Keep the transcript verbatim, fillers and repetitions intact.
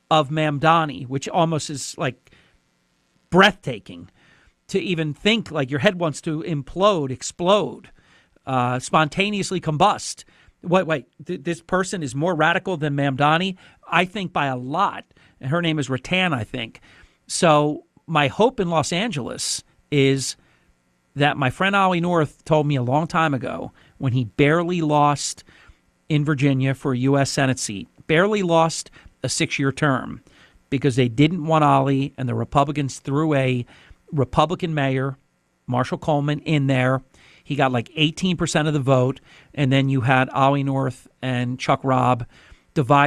of Mamdani, which almost is like breathtaking to even think. Like your head wants to implode, explode, uh, spontaneously combust. Wait, wait, th- this person is more radical than Mamdani? I think by a lot. Her name is Rattan, I think. So my hope in Los Angeles is that my friend Ollie North told me a long time ago when he barely lost in Virginia for a U S Senate seat, barely lost a six-year term because they didn't want Ollie, and the Republicans threw a Republican mayor, Marshall Coleman, in there. He got like eighteen percent of the vote, and then you had Ollie North and Chuck Robb divide